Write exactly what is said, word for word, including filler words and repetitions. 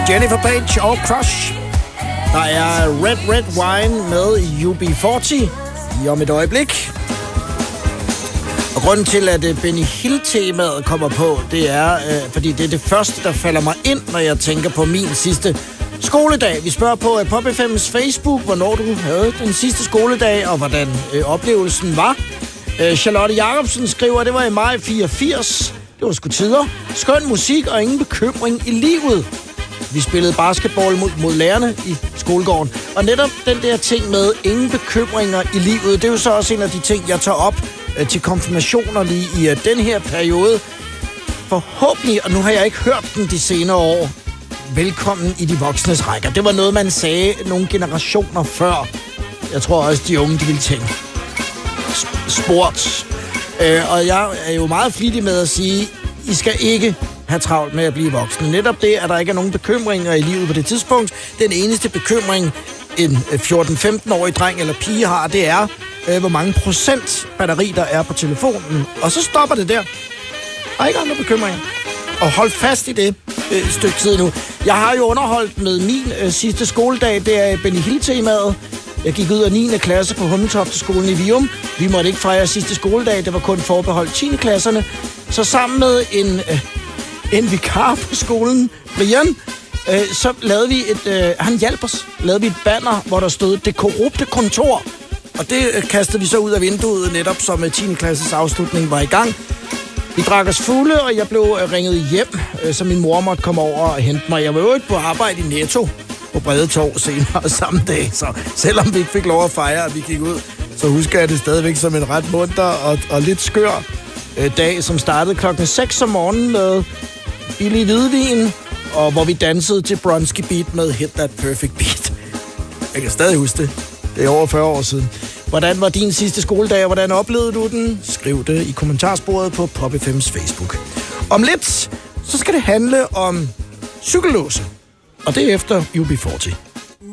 Jennifer Page og Crush. Der er Red Red Wine med U B fyrre i om et øjeblik. Og grunden til, at Benny Hill-temaet kommer på, det er, øh, fordi det er det første, der falder mig ind, når jeg tænker på min sidste skoledag. Vi spørger på uh, Pop F M's Facebook, hvornår du havde den sidste skoledag, og hvordan øh, oplevelsen var. Øh, Charlotte Jacobsen skriver, at det var i maj fireogfirs. Det var sgu tider. Skøn musik og ingen bekymring i livet. Vi spillede basketball mod, mod lærerne i skolegården. Og netop den der ting med ingen bekymringer i livet, det er jo så også en af de ting, jeg tager op øh, til konfirmationer lige i øh, den her periode. Forhåbentlig, og nu har jeg ikke hørt den de senere år, velkommen i de voksnes rækker. Det var noget, man sagde nogle generationer før. Jeg tror også, de unge, de ville tænke. Sport. Øh, og jeg er jo meget flittig med at sige, I skal ikke have travlt med at blive voksne. Netop det, at der ikke er nogen bekymringer i livet på det tidspunkt. Den eneste bekymring, en fjorten-femten-årig dreng eller pige har, det er, øh, hvor mange procent batteri der er på telefonen. Og så stopper det der. Der er ikke andre bekymringer. Og hold fast i det øh, stykke tid nu. Jeg har jo underholdt med min øh, sidste skoledag. Det er Benny Hill-temaet. Jeg gik ud af niende klasse på Hummeltofteskolen i Vium. Vi måtte ikke fejre sidste skoledag. Det var kun forbeholdt tiende klasserne. Så sammen med en, øh, en vikar på skolen, Brian, øh, så lavede vi et... Øh, han hjalp os. Lavede vi et banner, hvor der stod Det korrupte kontor. Og det øh, kastede vi så ud af vinduet, netop som øh, tiende klasses afslutning var i gang. Vi drak os fulde, og jeg blev øh, ringet hjem, øh, så min mor måtte komme over og hente mig. Jeg var jo ikke på arbejde i Netto på Brede Torv senere samme dag, så selvom vi ikke fik lov at fejre, at vi gik ud, så husker jeg det stadigvæk som en ret munter og, og lidt skør øh, dag, som startede klokken seks om morgenen med billig hvidvin, og hvor vi dansede til Bronski Beat med Hit That Perfect Beat. Jeg kan stadig huske det. Det er over fyrre år siden. Hvordan var din sidste skoledag, og hvordan oplevede du den? Skriv det i kommentarsporet på Pop F M's Facebook. Om lidt, så skal det handle om cykellåse. Og det er efter U B fyrre.